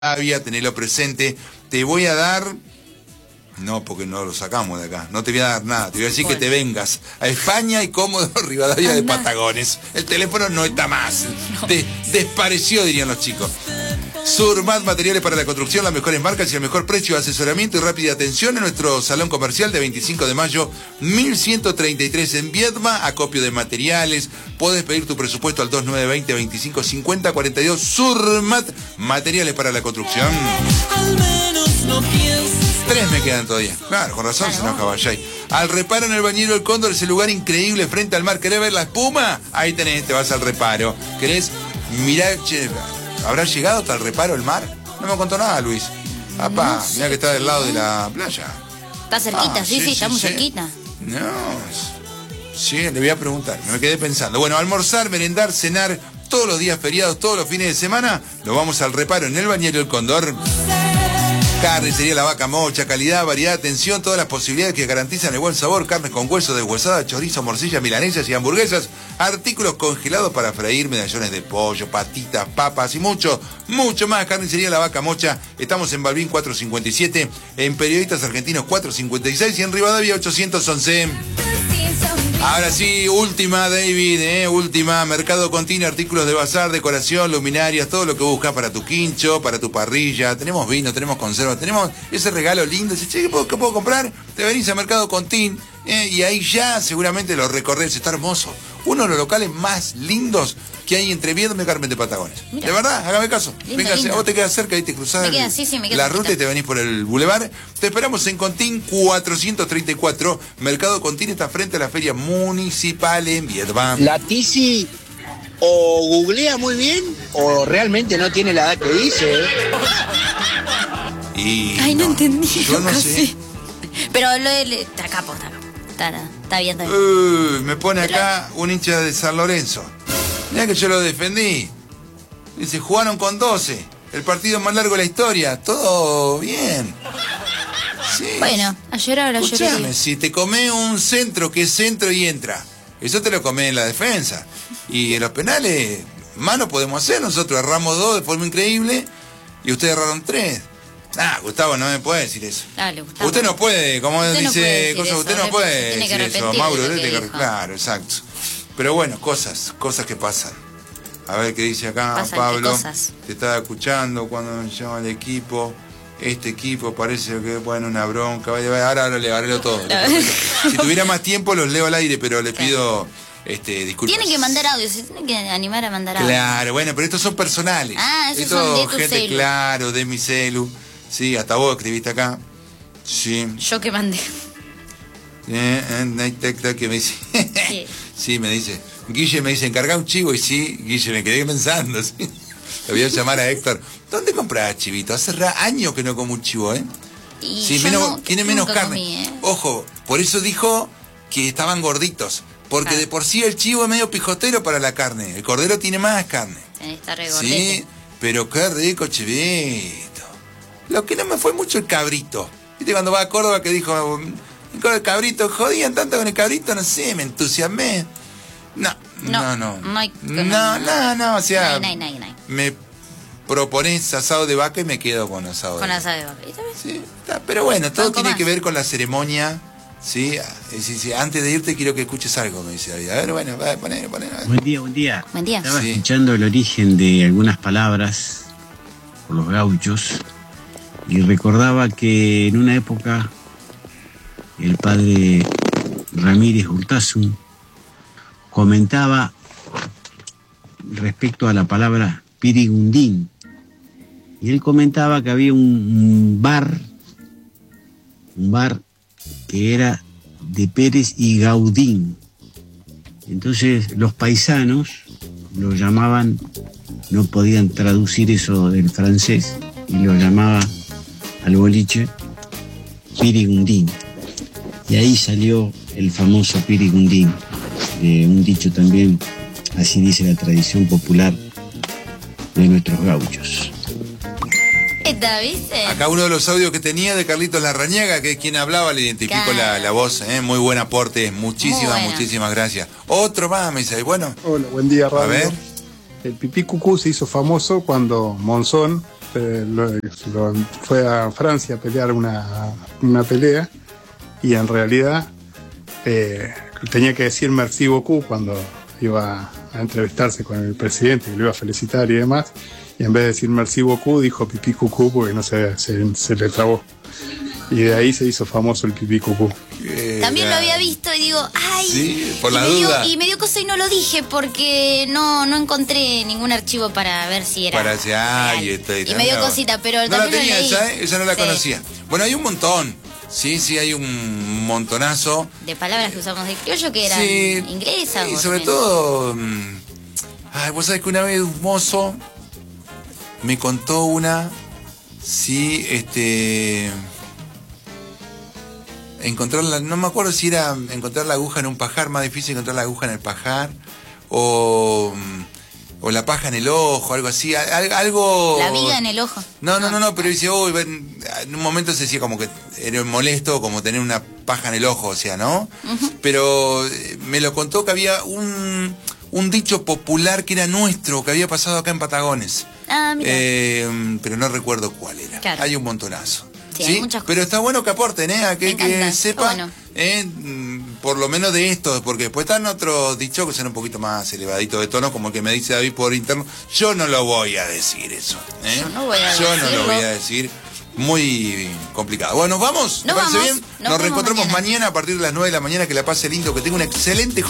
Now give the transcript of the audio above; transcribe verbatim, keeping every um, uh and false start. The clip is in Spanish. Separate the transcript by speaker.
Speaker 1: Rivadavia, tenelo presente. Te voy a dar... No, porque no lo sacamos de acá. No te voy a dar nada. Te voy a decir bueno. que te vengas a España y Cómodo Rivadavia de Patagones. El teléfono no está más. No. De, despareció, dirían los chicos. Surmat, materiales para la construcción, las mejores marcas y el mejor precio, asesoramiento y rápida atención en nuestro salón comercial de veinticinco de mayo, mil ciento treinta y tres en Viedma, acopio de materiales. Podés pedir tu presupuesto al dos nueve dos cero, veinticinco cincuenta, cuarenta y dos. Surmat, materiales para la construcción.
Speaker 2: Al menos no pienses.
Speaker 1: Tres me quedan todavía. Claro, con razón se enoja Vallay. Al reparo en el Bañero El Cóndor, ese lugar increíble frente al mar. ¿Querés ver la espuma? Ahí tenés, te vas al reparo. ¿Querés mirar? Che, ¿habrá llegado hasta el reparo el mar? No me contó nada, Luis. Apá, no sé, mirá que está del lado de la playa.
Speaker 3: Está cerquita, ah, sí, sí, sí, está muy
Speaker 1: sí.
Speaker 3: cerquita.
Speaker 1: No, sí, le voy a preguntar, me quedé pensando. Bueno, almorzar, merendar, cenar, todos los días feriados, todos los fines de semana, lo vamos al reparo en el Bañero El Cóndor. Carnicería La Vaca Mocha, calidad, variedad, atención, todas las posibilidades que garantizan el buen sabor, carnes con hueso, deshuesada, chorizo, morcilla, milanesas y hamburguesas, artículos congelados para freír, medallones de pollo, patitas, papas y mucho, mucho más. Carnicería La Vaca Mocha, estamos en Balbín cuatrocientos cincuenta y siete, en Periodistas Argentinos cuatrocientos cincuenta y seis y en Rivadavia ochocientos once. Ahora sí, última, David, eh, última, Mercado Contini, artículos de bazar, decoración, luminarias, todo lo que buscas para tu quincho, para tu parrilla. Tenemos vino, tenemos conservas, tenemos ese regalo lindo. Dices, che, ¿qué puedo, qué puedo comprar? Te venís a Mercado Contini, eh, y ahí ya seguramente lo recorres, está hermoso. Uno de los locales más lindos que hay entre Viedma y Carmen de Patagones. Mirá. De verdad, hágame caso. Venga, vos te quedas cerca y te cruzás
Speaker 3: queda, sí, sí,
Speaker 1: la ruta y te venís por el bulevar. Te esperamos en Contini cuatrocientos treinta y cuatro. Mercado Contini está frente a la feria municipal en Viedma.
Speaker 4: La Tizi o googlea muy bien o realmente no tiene la edad que dice. ¿eh?
Speaker 1: Y
Speaker 3: Ay, no, no entendí.
Speaker 1: Yo no
Speaker 3: casi.
Speaker 1: sé.
Speaker 3: Pero lo de... Está capo, está capo. Está, está bien, está bien.
Speaker 1: Uh, me pone acá un hincha de San Lorenzo. Mirá que yo lo defendí. Dice, jugaron con doce. El partido más largo de la historia. Todo bien. Sí.
Speaker 3: Bueno, a llorar, a llorar.
Speaker 1: Escuchame, si te comés un centro que es centro y entra, eso te lo comés en la defensa. Y en los penales, más no podemos hacer. Nosotros erramos dos de forma increíble y ustedes erraron tres. Ah, Gustavo, no me puede decir eso. Dale, Gustavo. Usted no puede, como usted dice, no cosas, usted no puede decir eso, Mauro. De que claro, exacto. Pero bueno, cosas, cosas que pasan. A ver qué dice acá Pasan Pablo. Te estaba escuchando cuando me llama el equipo. Este equipo parece que bueno, una bronca. Ahora, ahora le arreglo todo. Si tuviera más tiempo los leo al aire, pero le pido este, disculpas.
Speaker 3: Tienen que mandar audio, se tienen que animar a mandar audio.
Speaker 1: Claro, bueno, pero estos son personales.
Speaker 3: Ah, esos
Speaker 1: estos
Speaker 3: son de tu
Speaker 1: gente,
Speaker 3: celu.
Speaker 1: Claro, de mi celu. Sí, hasta vos escribiste acá. Sí.
Speaker 3: Yo que mandé.
Speaker 1: Eh, eh, que me dice. Sí. Sí, me dice. Guille me dice, encarga un chivo. Y sí, Guille, me quedé pensando. ¿Sí? Le voy a llamar a Héctor. ¿Dónde compras chivito? Hace años que no como un chivo, ¿eh?
Speaker 3: Y
Speaker 1: sí, menos,
Speaker 3: no,
Speaker 1: tiene menos carne.
Speaker 3: Comí, ¿eh?
Speaker 1: Ojo, por eso dijo que estaban gorditos. Porque ah. de por sí el chivo es medio pijotero para la carne. El cordero tiene más carne.
Speaker 3: Está re gordito.
Speaker 1: Sí, pero qué rico chivito. Lo que no me fue mucho el cabrito. ¿Viste cuando va a Córdoba que dijo, con el cabrito, jodían tanto con el cabrito? No sé, me entusiasmé. No, no, no.
Speaker 3: No, hay,
Speaker 1: no, no, no, no, o sea,
Speaker 3: no hay, no hay, no hay.
Speaker 1: me propones asado de vaca y me quedo con asado
Speaker 3: con
Speaker 1: de vaca.
Speaker 3: Con asado de vaca. ¿Y también?
Speaker 1: Sí, está, pero bueno, todo
Speaker 3: Banco
Speaker 1: tiene
Speaker 3: más.
Speaker 1: que ver con la ceremonia. Sí, sí, sí, antes de irte quiero que escuches algo, me dice David. A ver, bueno, va a poner, poner.
Speaker 5: Buen día, buen día.
Speaker 3: Buen día.
Speaker 5: Estaba
Speaker 1: sí.
Speaker 5: escuchando el origen de algunas palabras por los gauchos y recordaba que en una época el padre Ramírez Hurtasun comentaba respecto a la palabra pirigundín y él comentaba que había un, un bar, un bar que era de Pérez y Gaudín. Entonces los paisanos lo llamaban, no podían traducir eso del francés y lo llamaba al boliche pirigundín. Y ahí salió el famoso pirigundín, de un dicho también, así dice la tradición popular de nuestros gauchos.
Speaker 3: ¿Viste?
Speaker 1: Acá uno de los audios que tenía de Carlitos Larrañaga, que es quien hablaba, le identifico la, la voz, ¿eh? Muy buen aporte, muchísimas, Muy muchísimas gracias. Otro más, me dice, bueno.
Speaker 6: Hola, buen día, Radio.
Speaker 1: A ver.
Speaker 6: El pipí cucú se hizo famoso cuando Monzón eh, lo- lo- fue a Francia a pelear una, una pelea y en realidad eh, tenía que decir merci beaucoup cuando iba a entrevistarse con el presidente, que lo iba a felicitar y demás, y en vez de decir merci beaucoup dijo pipí cucú porque no se, se, se le trabó. Y de ahí se hizo famoso el pipí cucú.
Speaker 1: Eh,
Speaker 3: También lo
Speaker 1: la-
Speaker 3: había visto y digo, ay.
Speaker 1: Sí, por
Speaker 3: y
Speaker 1: la
Speaker 3: me dio-
Speaker 1: duda.
Speaker 3: y me dio cosa y no lo dije porque no no encontré ningún archivo para ver si era.
Speaker 1: Para decir, ay,
Speaker 3: real.
Speaker 1: esto,
Speaker 3: y me dio cosita, pero
Speaker 1: no la
Speaker 3: también
Speaker 1: tenía
Speaker 3: lo leí.
Speaker 1: esa, ¿eh? Esa no la
Speaker 3: Sí.
Speaker 1: conocía. Bueno, hay un montón. Sí, sí, hay un montonazo.
Speaker 3: De palabras que usamos de criollo que eran
Speaker 1: Sí,
Speaker 3: inglesas.
Speaker 1: y
Speaker 3: o
Speaker 1: sobre
Speaker 3: menos.
Speaker 1: todo, mm, ay, vos sabés que una vez un mozo me contó una, sí, este, encontrar la, no me acuerdo si era encontrar la aguja en un pajar, más difícil encontrar la aguja en el pajar, o, mm, o la paja en el ojo, algo así, al- algo...
Speaker 3: La viga en el ojo.
Speaker 1: No, no, no, no, pero dice, uy, ven, en un momento se decía como que era molesto, como tener una paja en el ojo, o sea, ¿no? Pero eh, me lo contó que había un, un dicho popular que era nuestro, que había pasado acá en Patagones.
Speaker 3: Ah, mira.
Speaker 1: Eh, pero no recuerdo cuál era.
Speaker 3: Claro.
Speaker 1: Hay un montonazo.
Speaker 3: Sí, hay muchas
Speaker 1: Pero
Speaker 3: cosas.
Speaker 1: está bueno que aporten, ¿eh? A que,
Speaker 3: Me encanta,
Speaker 1: que
Speaker 3: está
Speaker 1: sepa,
Speaker 3: bueno.
Speaker 1: eh, mm, por lo menos de esto, porque después están otros dichos que son un poquito más elevaditos de tono, como el que me dice David por interno. Yo no lo voy a decir eso. ¿eh?
Speaker 3: Yo no voy a
Speaker 1: Yo no lo
Speaker 3: decirlo.
Speaker 1: voy a decir. Muy complicado. Bueno, ¿nos vamos? ¿Te
Speaker 3: Nos
Speaker 1: parece
Speaker 3: vamos.
Speaker 1: bien?
Speaker 3: Nos
Speaker 1: Nos
Speaker 3: vemos
Speaker 1: reencontramos
Speaker 3: mañana.
Speaker 1: mañana a partir de las nueve de la mañana. Que la pase lindo, que tenga una excelente jornada.